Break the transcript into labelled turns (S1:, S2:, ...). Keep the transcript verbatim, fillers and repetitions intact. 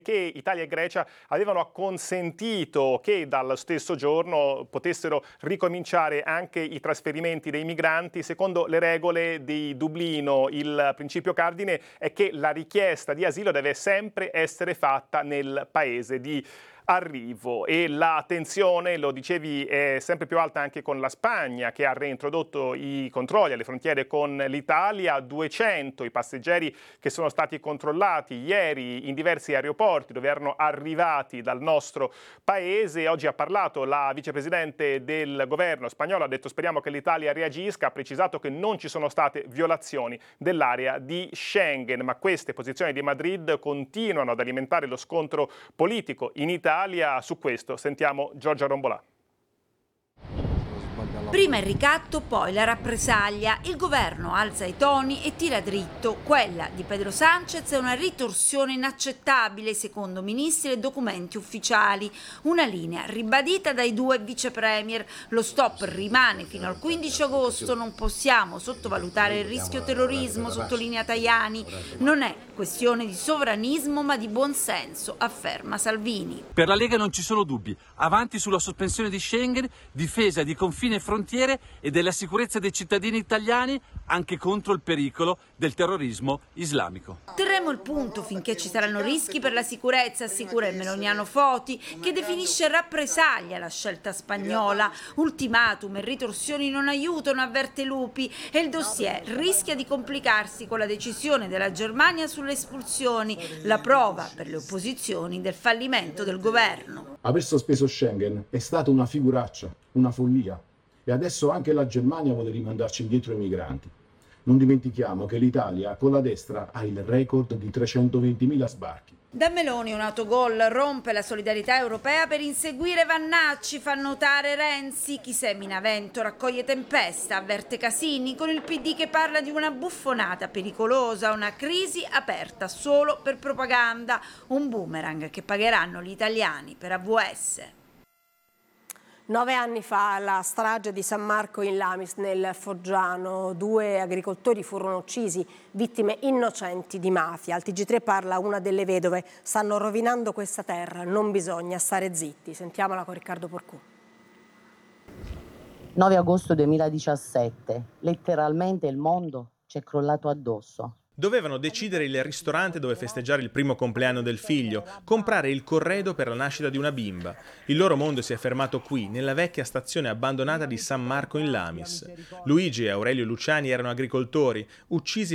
S1: che Italia e Grecia avevano acconsentito che dal stesso giorno potessero ricominciare anche i trasferimenti dei migranti. Secondo le regole di Dublino, il principio cardine è che la richiesta di asilo deve sempre essere fatta nel paese di arrivo, e la tensione, lo dicevi, è sempre più alta anche con la Spagna, che ha reintrodotto i controlli alle frontiere con l'Italia. duecento i passeggeri che sono stati controllati ieri in diversi aeroporti dove erano arrivati dal nostro paese. Oggi ha parlato la vicepresidente del governo spagnolo, ha detto speriamo che l'Italia reagisca, ha precisato che non ci sono state violazioni dell'area di Schengen, ma queste posizioni di Madrid continuano ad alimentare lo scontro politico in Italia. Su questo sentiamo Giorgia Rombolà.
S2: Prima il ricatto, poi la rappresaglia. Il governo alza i toni e tira dritto. Quella di Pedro Sánchez è una ritorsione inaccettabile, secondo ministri e documenti ufficiali. Una linea ribadita dai due vice premier. Lo stop rimane fino al quindici agosto. Non possiamo sottovalutare il rischio terrorismo, sottolinea Tajani. Non è questione di sovranismo, ma di buonsenso, afferma Salvini.
S3: Per la Lega non ci sono dubbi. Avanti sulla sospensione di Schengen, difesa di confine e frontiere e della sicurezza dei cittadini italiani, anche contro il pericolo del terrorismo islamico.
S2: Terremo il punto finché ci saranno rischi per la sicurezza, assicura il meloniano Foti, che definisce rappresaglia la scelta spagnola. Ultimatum e ritorsioni non aiutano, avverte Lupi, e il dossier rischia di complicarsi con la decisione della Germania sulle espulsioni, la prova per le opposizioni del fallimento del governo.
S4: Aver sospeso Schengen è stata una figuraccia, una follia. E adesso anche la Germania vuole rimandarci indietro i migranti. Non dimentichiamo che l'Italia con la destra ha il record di trecentoventimila sbarchi.
S2: Da Meloni un autogol rompe la solidarietà europea per inseguire Vannacci, fa notare Renzi. Chi semina vento raccoglie tempesta, avverte Casini, con il P D che parla di una buffonata pericolosa, una crisi aperta solo per propaganda, un boomerang che pagheranno gli italiani per A V S.
S5: Nove anni fa la strage di San Marco in Lamis nel Foggiano, due agricoltori furono uccisi, vittime innocenti di mafia. Al T G tre parla una delle vedove, stanno rovinando questa terra, non bisogna stare zitti. Sentiamola con Riccardo Porcù.
S6: nove agosto duemiladiciassette, letteralmente il mondo ci è crollato addosso.
S7: Dovevano decidere il ristorante dove festeggiare il primo compleanno del figlio, comprare il corredo per la nascita di una bimba. Il loro mondo si è fermato qui, nella vecchia stazione abbandonata di San Marco in Lamis. Luigi e Aurelio Luciani erano agricoltori, uccisi